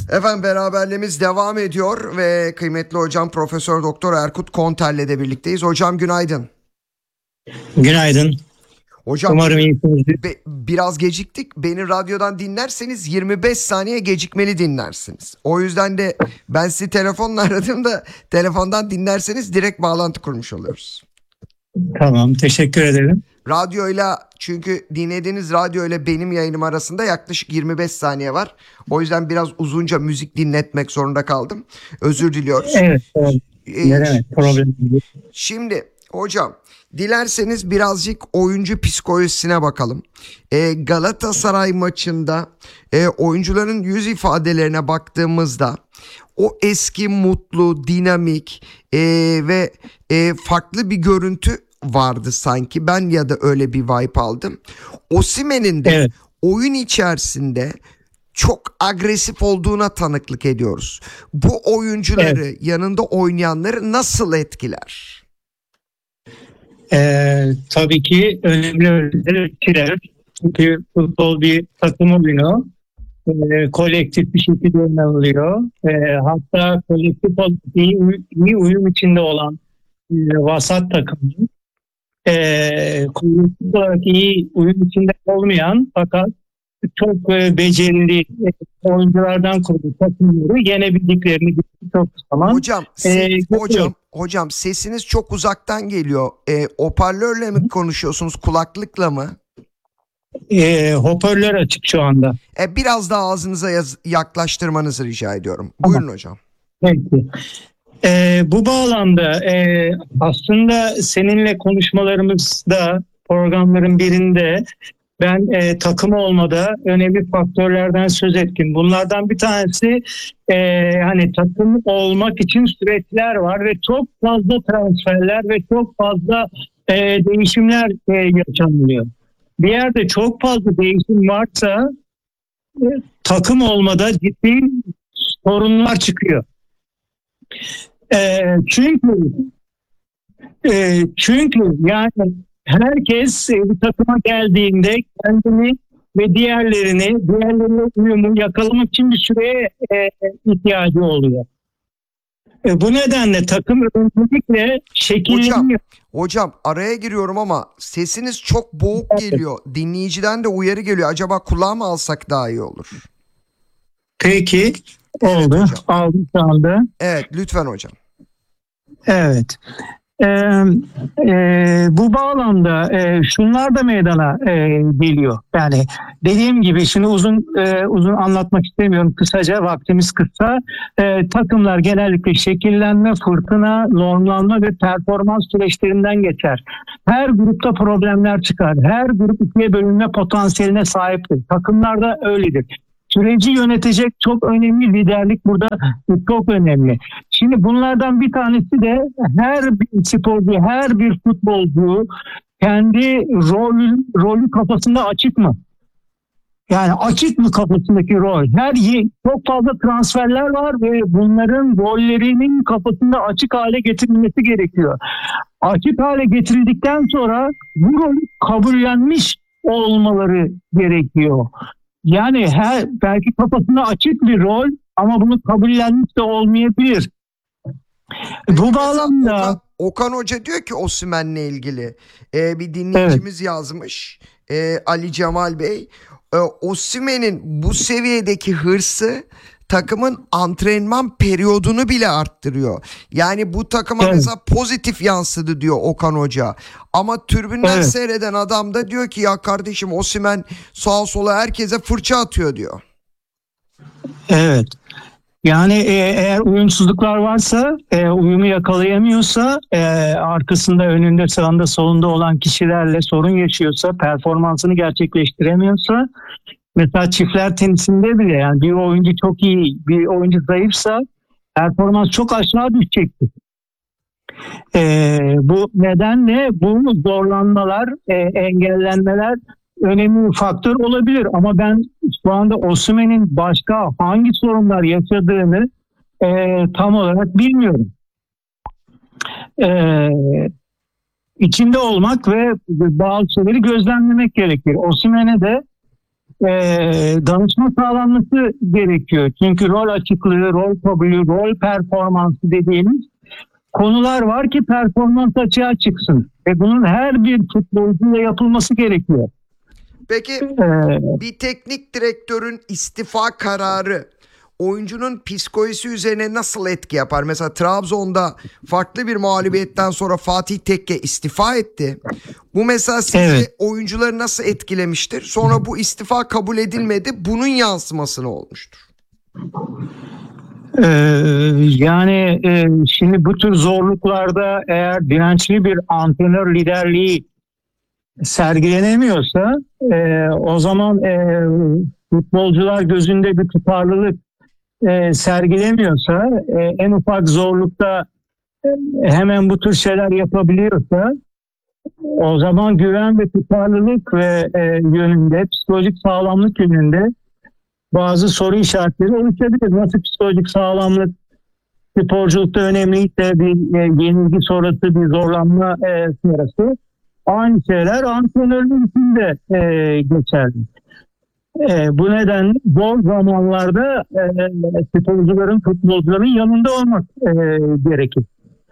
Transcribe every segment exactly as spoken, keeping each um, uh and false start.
Efendim beraberliğimiz devam ediyor ve kıymetli hocam Profesör Doktor Erkut Konter'le de birlikteyiz. Hocam günaydın. Günaydın. Hocam Umarım iyisinizdir. be, biraz geciktik. Beni radyodan dinlerseniz yirmi beş saniye gecikmeli dinlersiniz. O yüzden de ben sizi telefonla aradım da telefondan dinlerseniz direkt bağlantı kurmuş oluyoruz. Tamam, teşekkür ederim. Radyoyla, çünkü dinlediğiniz radyo ile benim yayınım arasında yaklaşık yirmi beş saniye var. O yüzden biraz uzunca müzik dinletmek zorunda kaldım. Özür diliyoruz. Evet, evet. Ee, Ne demek, problem değil. Şimdi hocam dilerseniz birazcık oyuncu psikolojisine bakalım. Ee, Galatasaray maçında e, oyuncuların yüz ifadelerine baktığımızda o eski mutlu, dinamik e, ve e, farklı bir görüntü vardı sanki. Ben ya da öyle bir vibe aldım. Osimhen'in de Evet. oyun içerisinde çok agresif olduğuna tanıklık ediyoruz. Bu oyuncuları, Evet. yanında oynayanları nasıl etkiler? Ee, tabii ki önemli ölçüde etkiler. Çünkü futbol bir takım oyunu. Ee, kolektif bir şekilde oynanılıyor. Ee, hatta kolektif olarak iyi, iyi uyum içinde olan e, vasat takım. Ee, kolektif olarak iyi uyum içinde olmayan fakat çok e, becerili e, oyunculardan kurulu takımları yenebildiklerini çok zaman. Hocam, se- Ee, hocam, hocam sesiniz çok uzaktan geliyor. E, hoparlörle mi konuşuyorsunuz, kulaklıkla mı? E, hoparlör açık şu anda. E, biraz daha ağzınıza yaz- yaklaştırmanızı rica ediyorum. Tamam. Buyurun hocam. Peki. E, bu bağlamda e, aslında seninle konuşmalarımızda programların birinde ben e, takım olmada önemli faktörlerden söz ettim. Bunlardan bir tanesi e, hani takım olmak için süreçler var ve çok fazla transferler ve çok fazla e, değişimler e, yaşanıyor. Bir yerde çok fazla değişim varsa e, takım olmada ciddi sorunlar çıkıyor. E, çünkü e, çünkü yani herkes e, bir takıma geldiğinde kendini ve diğerlerini, diğerlerine uyumu yakalamak için bir süreye e, ihtiyacı oluyor. E, bu nedenle takım öncelikle şekilleniyor. Hocam, hocam araya giriyorum ama sesiniz çok boğuk geliyor. Dinleyiciden de uyarı geliyor. Acaba kulağa mı alsak daha iyi olur? Peki, Evet oldu. hocam. Aldım şu anda. Evet, lütfen hocam. Evet. Ee, e, bu bağlamda e, şunlar da meydana e, geliyor. Yani dediğim gibi şimdi uzun e, uzun anlatmak istemiyorum. Kısaca vaktimiz kısa. E, takımlar genellikle şekillenme, fırtına, normlanma ve performans süreçlerinden geçer. Her grupta problemler çıkar. Her grup ikiye bölünme potansiyeline sahiptir. Takımlar da öyledir. Süreci yönetecek çok önemli liderlik burada çok önemli. Şimdi bunlardan bir tanesi de her bir sporcu, her bir futbolcu kendi rol, rolü kafasında açık mı? Yani açık mı kafasındaki rol? Her çok fazla transferler var ve bunların rollerinin kafasında açık hale getirilmesi gerekiyor. Açık hale getirildikten sonra bu rol kabullenmiş olmaları gerekiyor. Yani her belki kafasında açık bir rol ama bunu kabullenmiş de olmayabilir. Bu bağlamda Okan, Okan Hoca diyor ki Osimhen'le ilgili e, bir dinleyicimiz evet. yazmış. E, Ali Cemal Bey. E, Osimhen'in bu seviyedeki hırsı takımın antrenman periyodunu bile arttırıyor. Yani bu takıma evet. mesela pozitif yansıdı diyor Okan Hoca. Ama tribünden evet. seyreden adam da diyor ki ya kardeşim Osimhen sağa sola herkese fırça atıyor diyor. Evet. Yani e, eğer uyumsuzluklar varsa, e, uyumu yakalayamıyorsa, e, arkasında, önünde, sağında, solunda olan kişilerle sorun yaşıyorsa, performansını gerçekleştiremiyorsa, mesela çiftler tenisinde bile yani bir oyuncu çok iyi, bir oyuncu zayıfsa performans çok aşağı düşecektir. E, bu nedenle bu zorlanmalar, e, engellenmeler önemli bir faktör olabilir. Ama ben şu anda Osimhen'in başka hangi sorunlar yaşadığını e, tam olarak bilmiyorum. E, içinde olmak ve bazı şeyleri gözlemlemek gerekir. Osimhen'e de e, danışma sağlanması gerekiyor. Çünkü rol açıklığı, rol kabulü, rol performansı dediğimiz konular var ki performans açığa çıksın. Ve bunun her bir futbolcuyla yapılması gerekiyor. Peki Ee, bir teknik direktörün istifa kararı oyuncunun psikolojisi üzerine nasıl etki yapar? Mesela Trabzon'da farklı bir mağlubiyetten sonra Fatih Tekke istifa etti. Bu mesela sizi Evet. oyuncuları nasıl etkilemiştir? Sonra bu istifa kabul edilmedi. Bunun yansıması ne olmuştur? Ee, yani e, şimdi bu tür zorluklarda eğer dirençli bir antrenör liderliği sergilenemiyorsa e, o zaman e, futbolcular gözünde bir tutarlılık e, sergilemiyorsa, e, en ufak zorlukta e, hemen bu tür şeyler yapabiliyorsa, o zaman güven ve tutarlılık ve e, yönünde, psikolojik sağlamlık yönünde bazı soru işaretleri oluşabilir. Nasıl psikolojik sağlamlık sporculukta önemliyse, bir e, yenilgi sonrası, bir zorlanma e, sonrası, aynı şeyler antrenörün içinde e, geçerli. E, bu nedenle zor zamanlarda e, sporcuların, futbolcuların yanında olmak e, gerekir.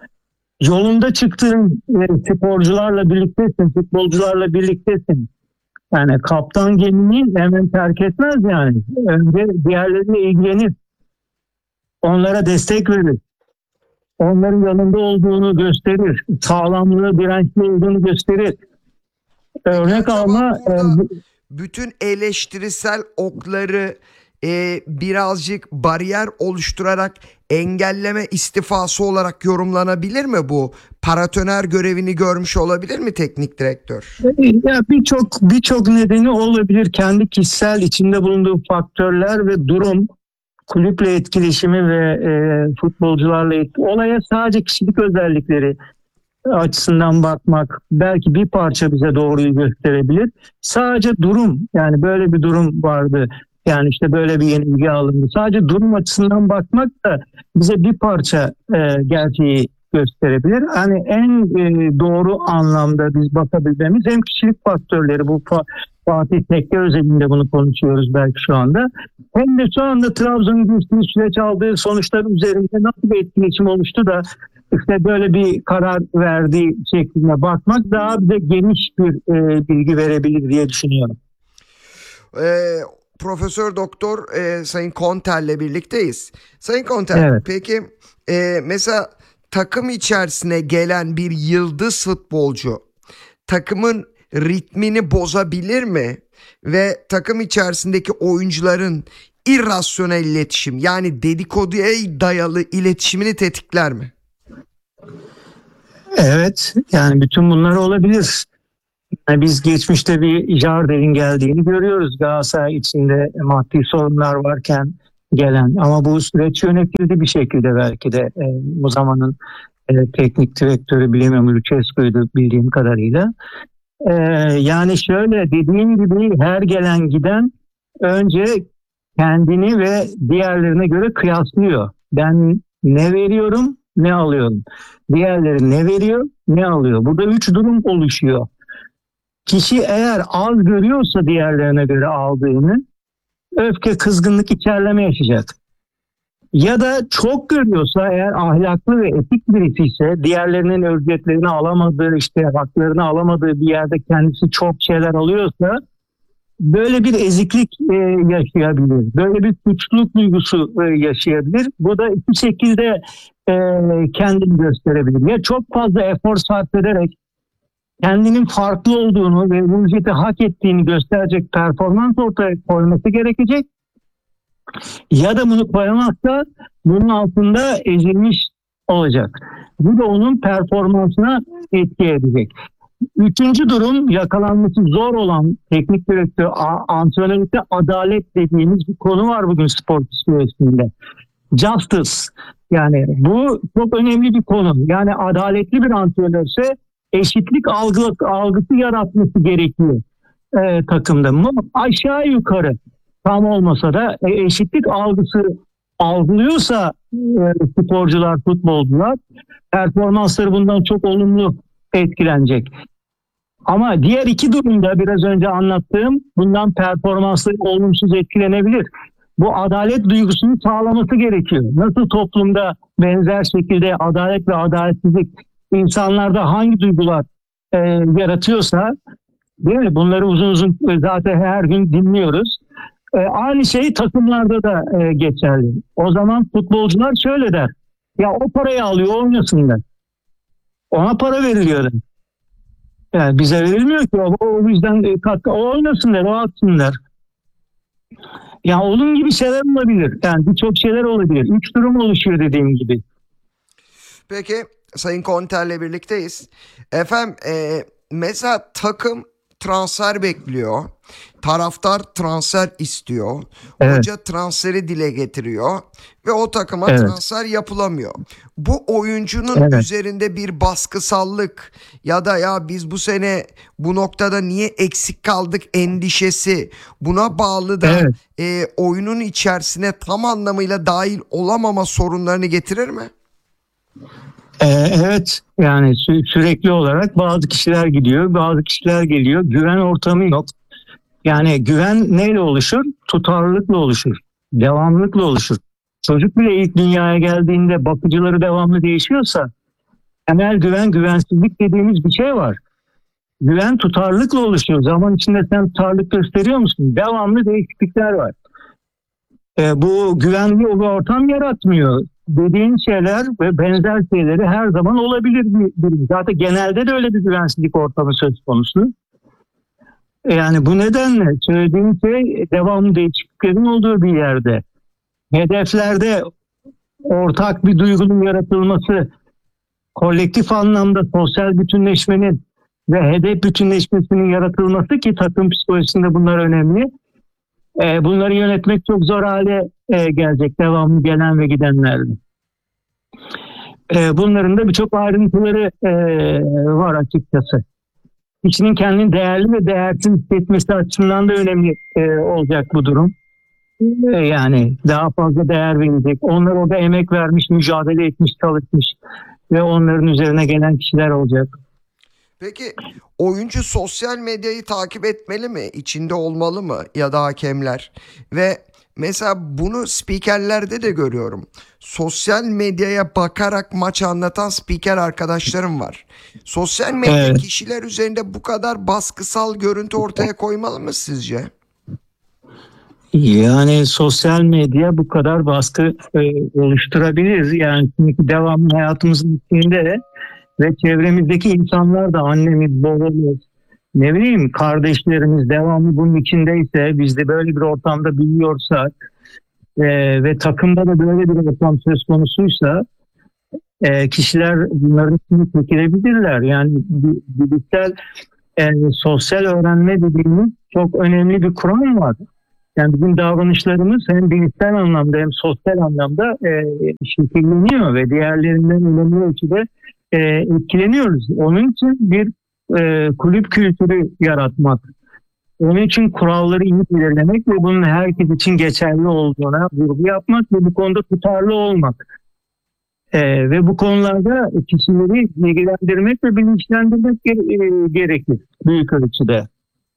Yolunda çıktığın e, sporcularla birliktesin, futbolcularla birliktesin. Yani kaptan gemiyi hemen terk etmez yani. Önce diğerleriyle ilgilenir. Onlara destek verir. Onların yanında olduğunu gösterir. Sağlamlığı, dirençli olduğunu gösterir. Örnek alma... E, bütün eleştirisel okları e, birazcık bariyer oluşturarak engelleme istifası olarak yorumlanabilir mi bu? Paratoner görevini görmüş olabilir mi teknik direktör? Ya birçok birçok nedeni olabilir. Kendi kişisel içinde bulunduğu faktörler ve durum, kulüple etkileşimi ve e, futbolcularla etkileşimi. Olaya sadece kişilik özellikleri açısından bakmak belki bir parça bize doğruyu gösterebilir. Sadece durum, yani böyle bir durum vardı. Yani işte böyle bir yenilgi alındı. Sadece durum açısından bakmak da bize bir parça e, gerçeği gösterebilir. Hani en e, doğru anlamda biz bakabilmemiz hem kişilik faktörleri, bu Fatih Tekke özelinde bunu konuşuyoruz belki şu anda. Hem de şu anda Trabzon'un geçtiği süreç aldığı sonuçlar üzerinde nasıl bir etkileşim oluştu da işte böyle bir karar verdiği şeklinde bakmak daha bize geniş bir e, bilgi verebilir diye düşünüyorum. Eee Profesör Doktor e, Sayın Konter'le birlikteyiz. Sayın Konter, Evet. peki e, mesela takım içerisine gelen bir yıldız futbolcu takımın ritmini bozabilir mi? Ve takım içerisindeki oyuncuların irrasyonel iletişim, yani dedikoduya dayalı iletişimini tetikler mi? Evet, yani bütün bunlar olabilir. Yani biz geçmişte bir Jardel'in geldiğini görüyoruz. Galatasaray içinde maddi sorunlar varken gelen, ama bu süreç yönetildi bir şekilde belki de e, o zamanın e, teknik direktörü, bilemiyorum, Lucescu'ydu bildiğim kadarıyla. E, yani şöyle, dediğim gibi her gelen giden önce kendini ve diğerlerine göre kıyaslıyor. Ben ne veriyorum, ne alıyorum? Diğerleri ne veriyor, ne alıyor? Burada üç durum oluşuyor. Kişi eğer az görüyorsa diğerlerine göre aldığını, öfke, kızgınlık, içerleme yaşayacak. Ya da çok görüyorsa, eğer ahlaklı ve etik birisi ise, diğerlerinin ücretlerini alamadığı, işte haklarını alamadığı bir yerde kendisi çok şeyler alıyorsa, böyle bir eziklik e, yaşayabilir. Böyle bir suçluluk duygusu e, yaşayabilir. Bu da iki şekilde e, kendini gösterebilir. Ya çok fazla efor sarf ederek kendinin farklı olduğunu ve bu ücreti hak ettiğini gösterecek performans ortaya koyması gerekecek. Ya da bunu koyamazsa bunun altında ezilmiş olacak. Bu da onun performansına etki edecek. Üçüncü durum, yakalanması zor olan teknik direktör, antrenörlükte adalet dediğimiz bir konu var bugün spor psikolojisinde. Justice. Yani bu çok önemli bir konu. Yani adaletli bir antrenörse eşitlik algı, algısı yaratması gerekiyor e, takımda. Aşağı yukarı tam olmasa da e, eşitlik algısı algılıyorsa e, sporcular, futbolcular, performansları bundan çok olumlu etkilenecek. Ama diğer iki durumda biraz önce anlattığım bundan performansları olumsuz etkilenebilir. Bu adalet duygusunu sağlaması gerekiyor. Nasıl toplumda benzer şekilde adalet ve adaletsizlik insanlarda hangi duygular e, yaratıyorsa, değil mi? Bunları uzun uzun zaten her gün dinliyoruz. E, aynı şey takımlarda da e, geçerli. O zaman futbolcular şöyle der. Ya o parayı alıyor, oynasın der. Ona para veriliyor der. Yani bize verilmiyor ki. O, o yüzden e, katkı, o oynasın der, o atsın der. Ya onun gibi şeyler olabilir. Yani birçok şeyler olabilir. Üç durum oluşuyor dediğim gibi. Peki Sayın Konter'le birlikteyiz. Efendim e, mesela takım transfer bekliyor. Taraftar transfer istiyor. Evet. Hoca transferi dile getiriyor. Ve o takıma Evet. transfer yapılamıyor. Bu oyuncunun Evet. üzerinde bir baskısallık ya da ya biz bu sene bu noktada niye eksik kaldık endişesi, buna bağlı da Evet. e, oyunun içerisine tam anlamıyla dahil olamama sorunlarını getirir mi? Ee, evet, yani sü- sürekli olarak bazı kişiler gidiyor, bazı kişiler geliyor. Güven ortamı yok. Yani güven neyle oluşur? Tutarlılıkla oluşur. Devamlılıkla oluşur. Çocuk bile ilk dünyaya geldiğinde bakıcıları devamlı değişiyorsa temel güven, güvensizlik dediğimiz bir şey var. Güven tutarlılıkla oluşuyor. Zaman içinde sen tutarlılık gösteriyor musun? Devamlı değişiklikler var. E, bu güvenli bir ortam yaratmıyor. Dediğin şeyler ve benzer şeyleri her zaman olabilir. Bir, bir. Zaten genelde de öyle bir güvensizlik ortamı söz konusu. E, yani bu nedenle söylediğim şey devamlı değişikliklerin olduğu bir yerde. Hedeflerde ortak bir duygunun yaratılması, kolektif anlamda sosyal bütünleşmenin ve hedef bütünleşmesinin yaratılması ki takım psikolojisinde bunlar önemli. E, bunları yönetmek çok zor hale e, gelecek devamlı gelen ve gidenlerle. E, bunların da birçok ayrıntıları e, var açıkçası. Kişinin kendini değerli ve değersiz hissetmesi açısından da önemli e, olacak bu durum. E, yani daha fazla değer verilecek. Onlar orada emek vermiş, mücadele etmiş, çalışmış ve onların üzerine gelen kişiler olacak. Peki oyuncu sosyal medyayı takip etmeli mi? İçinde olmalı mı? Ya da hakemler? Ve mesela bunu spikerlerde de görüyorum. Sosyal medyaya bakarak maç anlatan spiker arkadaşlarım var. Sosyal medya Evet. kişiler üzerinde bu kadar baskısal görüntü ortaya koymalı mı sizce? Yani sosyal medya bu kadar baskı e, oluşturabilir. Yani çünkü devamlı hayatımızın içinde ve çevremizdeki insanlar da annemiz, babamız, ne bileyim kardeşlerimiz devamlı bunun içindeyse, biz de böyle bir ortamda büyüyorsak e, ve takımda da böyle bir ortam söz konusuysa e, kişiler bunların içine çekilebilirler. Yani bi- bilişsel e, sosyal öğrenme dediğimiz çok önemli bir kuram var. Yani bizim davranışlarımız hem bilişsel anlamda hem sosyal anlamda e, şekilleniyor ve diğerlerinden önemli ölçüde e, etkileniyoruz. Onun için bir e, kulüp kültürü yaratmak, onun için kuralları iyi belirlemek ve bunun herkes için geçerli olduğuna vurgu yapmak ve bu konuda tutarlı olmak. E, ve bu konularda kişileri bilgilendirmek ve bilinçlendirmek ge- e, gerekir büyük ölçüde.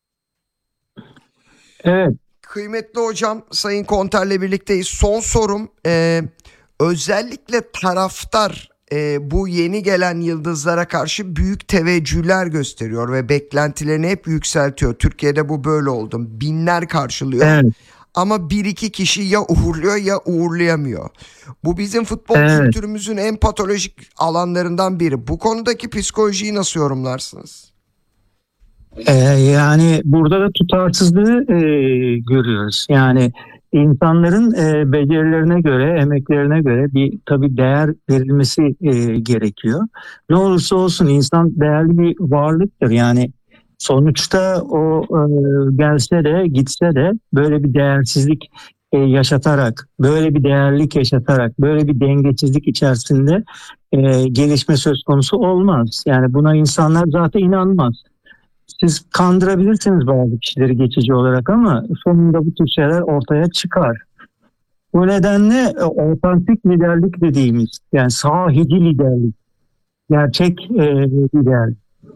Evet. Kıymetli hocam Sayın Konter'le birlikteyiz. Son sorum e, özellikle taraftar e, bu yeni gelen yıldızlara karşı büyük teveccühler gösteriyor ve beklentilerini hep yükseltiyor. Türkiye'de bu böyle oldu. Binler karşılıyor. Evet. Ama bir iki kişi ya uğurluyor ya uğurlayamıyor. Bu bizim futbol Evet. kültürümüzün en patolojik alanlarından biri. Bu konudaki psikolojiyi nasıl yorumlarsınız? Ee, yani burada da tutarsızlığı e, görüyoruz. Yani insanların e, becerilerine göre, emeklerine göre bir tabii değer verilmesi e, gerekiyor. Ne olursa olsun insan değerli bir varlıktır. Yani sonuçta o e, gelse de gitse de böyle bir değersizlik e, yaşatarak, böyle bir değerlilik yaşatarak, böyle bir dengesizlik içerisinde e, gelişme söz konusu olmaz. Yani buna insanlar zaten inanmaz. Siz kandırabilirsiniz bazı kişileri geçici olarak ama sonunda bu tür şeyler ortaya çıkar. Bu nedenle e, otantik liderlik dediğimiz yani sahici liderlik, gerçek e, liderlik.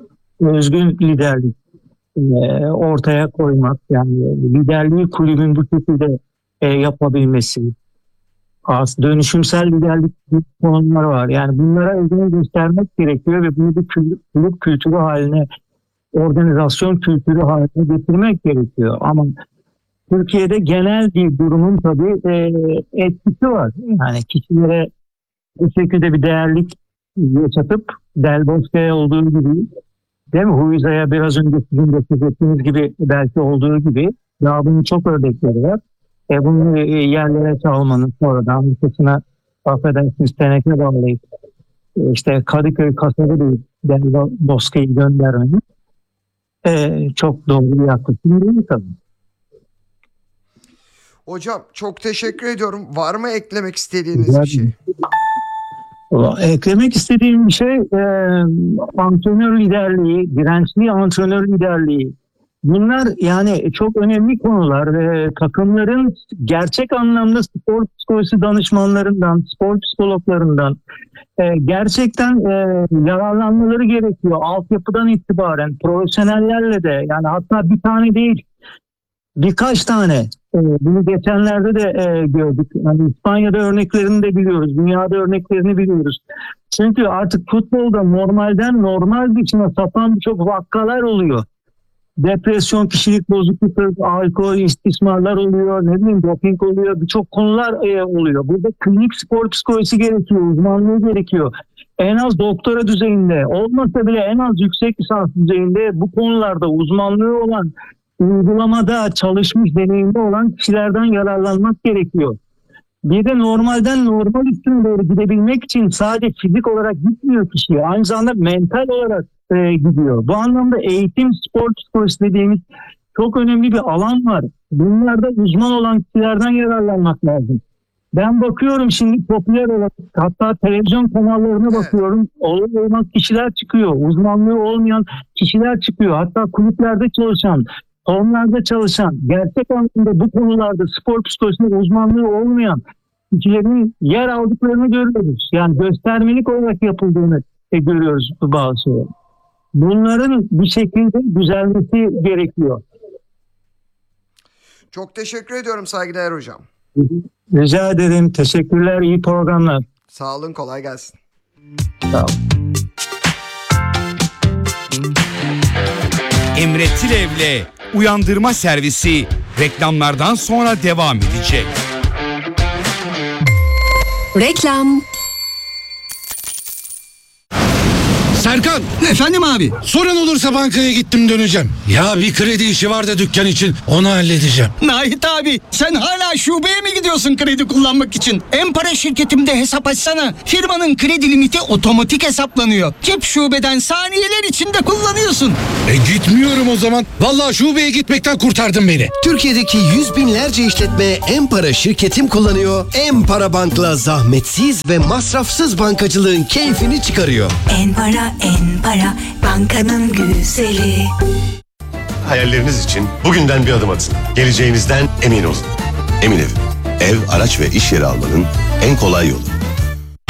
özgün liderlik e, ortaya koymak, yani liderliği kulübün bu şekilde e, yapabilmesi, az dönüşümsel liderlik konuları var. Yani bunlara özen göstermek gerekiyor ve bunu bir kül- kulüp kültürü haline, organizasyon kültürü haline getirmek gerekiyor. Ama Türkiye'de genel bir durumun tabii e, etkisi var. Yani kişilere bu şekilde bir değerlik yaşatıp Del Bosque'ye olduğu gibi, değil mi? Huiza'ya biraz önce sizin de söz ettiğiniz gibi belki olduğu gibi daha bunun çok örnekleri var. E bunu e, yerlere çalmanın sonradan arkasına affedersiniz teneke bağlayıp e, işte Kadıköy kasabı değil Del Bosque'yi göndermenin e, çok doğru bir yaklaşım değil tabii. Hocam çok teşekkür ediyorum. Var mı eklemek istediğiniz bir şey? Eklemek istediğim bir şey e, antrenör liderliği, dirençli antrenör liderliği. Bunlar yani çok önemli konular ve takımların gerçek anlamda spor psikolojisi danışmanlarından, spor psikologlarından e, gerçekten e, yararlanmaları gerekiyor. Altyapıdan itibaren profesyonellerle de, yani hatta bir tane değil birkaç tane. Bunu geçenlerde de e, gördük. Yani İspanya'da örneklerini de biliyoruz. Dünyada örneklerini biliyoruz. Çünkü artık futbolda normalden normal dışına sapan birçok vakalar oluyor. Depresyon, kişilik bozuklukları, alkol, istismarlar oluyor, ne bileyim doping oluyor. Birçok konular e, oluyor. Burada klinik spor psikolojisi gerekiyor, uzmanlığı gerekiyor. En az doktora düzeyinde, olmasa bile en az yüksek lisans düzeyinde bu konularda uzmanlığı olan, uygulamada çalışmış, deneyimli olan kişilerden yararlanmak gerekiyor. Bir de normalden normal üstüne doğru gidebilmek için sadece fizik olarak gitmiyor kişi. Aynı zamanda mental olarak e, gidiyor. Bu anlamda eğitim, spor psikolojisi dediğimiz çok önemli bir alan var. Bunlarda uzman olan kişilerden yararlanmak lazım. Ben bakıyorum şimdi popüler olarak, hatta televizyon kanallarına bakıyorum. Olur olmaz kişiler çıkıyor. Uzmanlığı olmayan kişiler çıkıyor. Hatta kulüplerde çalışan, onlarda çalışan, gerçek anlamda bu konularda spor psikolojisinde uzmanlığı olmayan kişilerin yer aldıklarını görüyoruz. Yani göstermelik olarak yapıldığını e, görüyoruz bazı şeyler. Bunların bir şekilde düzelmesi gerekiyor. Çok teşekkür ediyorum saygıdeğer hocam. Rica ederim. Teşekkürler. İyi programlar. Sağ olun. Kolay gelsin. Sağ olun. Emre Tilev'le Uyandırma Servisi reklamlardan sonra devam edecek. Reklam. Serkan, Efendim abi. sorun olursa bankaya gittim döneceğim. Ya bir kredi işi var da dükkan için, onu halledeceğim. Nahit abi, sen hala şubeye mi gidiyorsun kredi kullanmak için? En-Para şirketimde hesap açsana. Firmanın kredi limiti otomatik hesaplanıyor. Cep şubeden saniyeler içinde kullanıyorsun. E gitmiyorum o zaman. Vallahi şubeye gitmekten kurtardın beni. Türkiye'deki yüz binlerce işletme En-Para şirketim kullanıyor. En-Para Bank'la zahmetsiz ve masrafsız bankacılığın keyfini çıkarıyor. En-Para, En-Para, bankanın güzeli. Hayalleriniz için bugünden bir adım atın. Geleceğinizden emin olun. Emin Ev, ev, araç ve iş yeri almanın en kolay yolu.